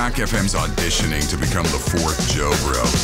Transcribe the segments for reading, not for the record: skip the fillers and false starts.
Jack FM's auditioning to become the fourth Joe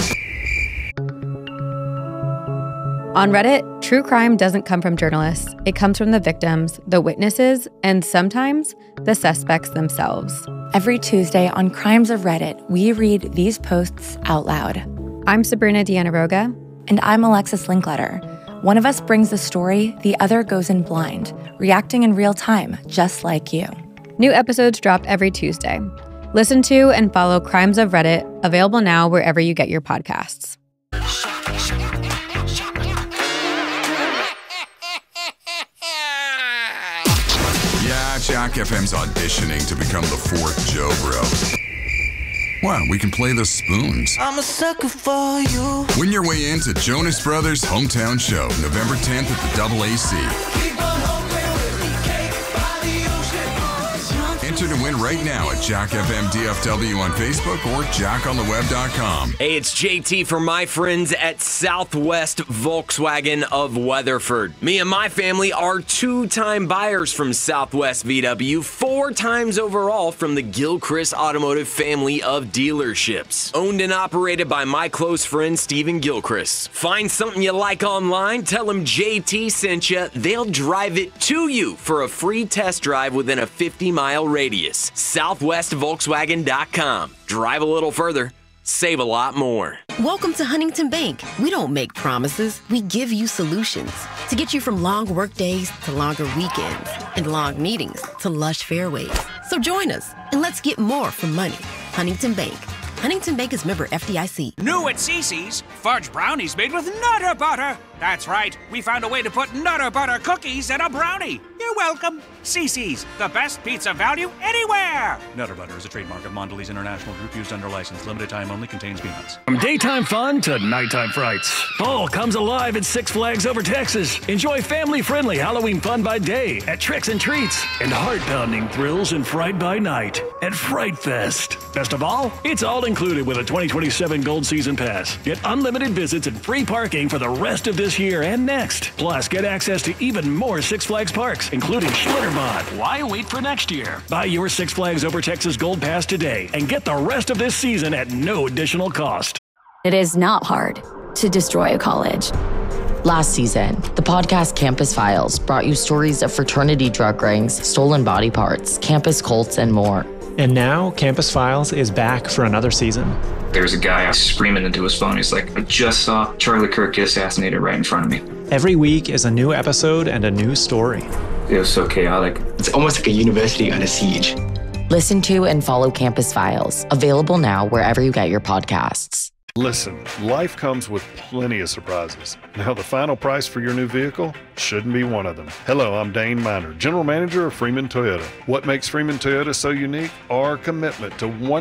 Bro. On Reddit, true crime doesn't come from journalists. It comes from the victims, the witnesses, and sometimes the suspects themselves. Every Tuesday on Crimes of Reddit, we read these posts out loud. I'm Sabrina Dianaroga. And I'm Alexis Linkletter. One of us brings the story, the other goes in blind, reacting in real time, just like you. New episodes drop every Tuesday. Listen to and follow Crimes of Reddit, available now wherever you get your podcasts. Yeah, Jack FM's auditioning to become the fourth Joe Bro. Wow, we can play the spoons. I'm a sucker for you. Win your way into Jonas Brothers' Hometown Show, November 10th at the Double AC. Enter to win right now at Jack FM DFW on Facebook or jackontheweb.com. Hey, it's JT from my friends at Southwest Volkswagen of Weatherford. Me and my family are two-time buyers from Southwest VW, 4 times overall from the Gilchrist Automotive family of dealerships. Owned and operated by my close friend Stephen Gilchrist. Find something you like online, tell them JT sent you. They'll drive it to you for a free test drive within a 50-mile radius. SouthwestVolkswagen.com. Drive a little further, save a lot more. Welcome to Huntington Bank. We don't make promises, we give you solutions to get you from long work days to longer weekends and long meetings to lush fairways. So join us and let's get more from money. Huntington Bank. Huntington Bank is member FDIC. New at Cece's, fudge brownies made with Nutter Butter. That's right, we found a way to put Nutter Butter cookies in a brownie. You're welcome. Cece's, the best pizza value anywhere. Nutter Butter is a trademark of Mondelez International Group used under license. Limited time only, contains peanuts. From daytime fun to nighttime frights, fall comes alive at Six Flags Over Texas. Enjoy family-friendly Halloween fun by day at Tricks and Treats and heart-pounding thrills and fright by night at Fright Fest. Best of all, it's all included with a 2027 Gold Season Pass. Get unlimited visits and free parking for the rest of this year and next. Plus, get access to even more Six Flags parks, including Schlitterbahn. Why wait for next year? Buy your Six Flags Over Texas Gold Pass today and get the rest of this season at no additional cost. It is not hard to destroy a college. Last season, the podcast Campus Files brought you stories of fraternity drug rings, stolen body parts, campus cults, and more. And now, Campus Files is back for another season. There's a guy screaming into his phone. He's like, I just saw Charlie Kirk get assassinated right in front of me. Every week is a new episode and a new story. It was so chaotic. It's almost like a university under siege. Listen to and follow Campus Files, available now wherever you get your podcasts. Listen, life comes with plenty of surprises. Now, the final price for your new vehicle shouldn't be one of them. Hello, I'm Dane Miner, General Manager of Freeman Toyota. What makes Freeman Toyota so unique? Our commitment to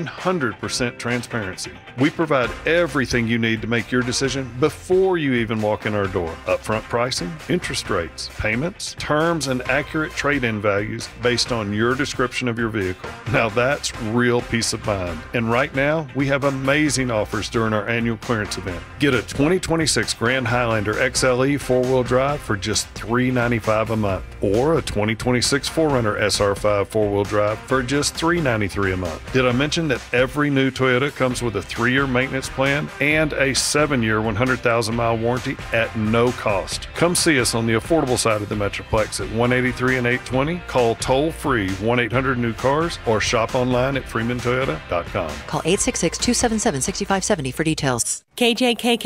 100% transparency. We provide everything you need to make your decision before you even walk in our door. Upfront pricing, interest rates, payments, terms, and accurate trade-in values based on your description of your vehicle. Now that's real peace of mind. And right now, we have amazing offers during our annual clearance event. Get a 2026 Grand Highlander XLE 4-wheel drive for just $395 a month, or a 2026 4Runner SR5 4-wheel drive for just $393 a month. Did I mention that every new Toyota comes with a 3-year maintenance plan and a 7-year 100,000-mile warranty at no cost? Come see us on the affordable side of the Metroplex at 183 and 820. Call toll-free 1-800-NEW-CARS or shop online at freemantoyota.com. Call 866-277-6570 for details. KJKK